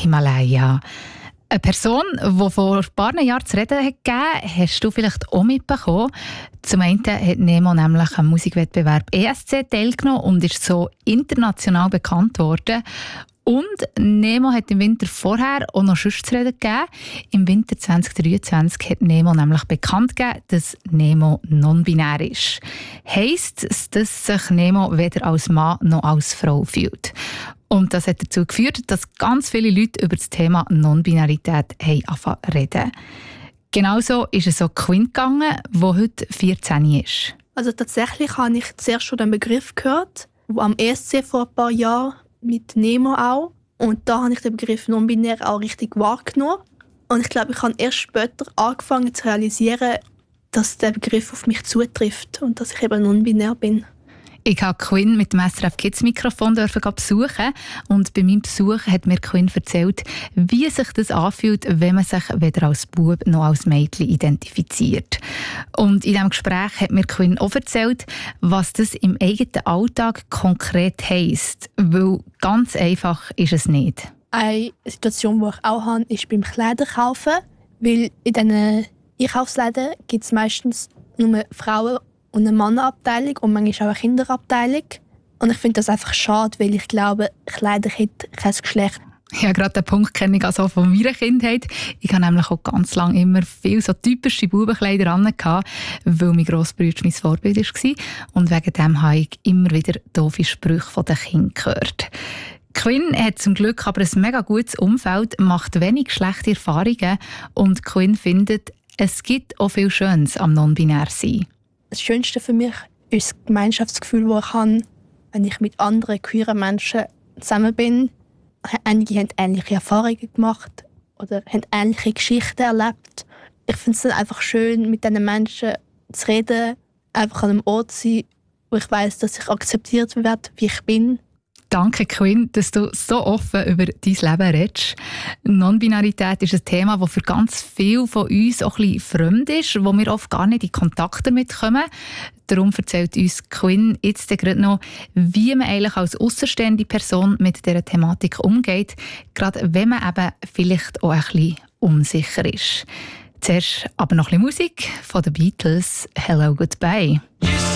Himalaya. Eine Person, die vor ein paar Jahren zu reden hat gegeben, hast du vielleicht auch mitbekommen. Zum einen hat Nemo nämlich am Musikwettbewerb ESC teilgenommen und ist so international bekannt worden. Und Nemo hat im Winter vorher auch noch sonst zu reden gegeben. Im Winter 2023 hat Nemo nämlich bekannt gegeben, dass Nemo non-binär ist. Heisst, dass sich Nemo weder als Mann noch als Frau fühlt. Und das hat dazu geführt, dass ganz viele Leute über das Thema Non-Binarität angefangen zu reden. Genauso ist es auch Quinn gegangen, die heute 14 ist. Also tatsächlich habe ich zuerst schon den Begriff gehört, am ESC vor ein paar Jahren, mit Nemo auch. Und da habe ich den Begriff non-binär auch richtig wahrgenommen. Und ich glaube, ich habe erst später angefangen zu realisieren, dass der Begriff auf mich zutrifft und dass ich eben non-binär bin. Ich habe Quinn mit dem SRF Kids Mikrofon besuchen und bei meinem Besuch hat mir Quinn erzählt, wie sich das anfühlt, wenn man sich weder als Bub noch als Mädchen identifiziert. Und in diesem Gespräch hat mir Quinn auch erzählt, was das im eigenen Alltag konkret heisst, weil ganz einfach ist es nicht. Eine Situation, die ich auch habe, ist beim Kleiderkaufen, weil in diesen Einkaufsläden gibt es meistens nur Frauen und eine Männerabteilung und manchmal auch eine Kinderabteilung. Und ich finde das einfach schade, weil ich glaube, Kleider haben kein Geschlecht. Ja, gerade den Punkt kenne ich also von meiner Kindheit. Ich habe nämlich auch ganz lange immer viel so typische Bubenkleider an, weil mein Grossbruder mein Vorbild war. Und wegen dem habe ich immer wieder doofe Sprüche von den Kindern gehört. Quinn hat zum Glück aber ein mega gutes Umfeld, macht wenig schlechte Erfahrungen und Quinn findet, es gibt auch viel Schönes am Non-Binär-Sein. Das Schönste für mich ist das Gemeinschaftsgefühl, das ich habe, wenn ich mit anderen queeren Menschen zusammen bin. Einige haben ähnliche Erfahrungen gemacht oder haben ähnliche Geschichten erlebt. Ich finde es dann einfach schön, mit diesen Menschen zu reden, einfach an einem Ort zu sein, wo ich weiss, dass ich akzeptiert werde, wie ich bin. Danke, Quinn, dass du so offen über dein Leben redest. Non-Binarität ist ein Thema, das für ganz viele von uns auch ein bisschen fremd ist, wo wir oft gar nicht in Kontakt damit kommen. Darum erzählt uns Quinn jetzt gerade noch, wie man eigentlich als außenstehende Person mit dieser Thematik umgeht, gerade wenn man eben vielleicht auch ein bisschen unsicher ist. Zuerst aber noch ein bisschen Musik von den Beatles. Hello, Goodbye.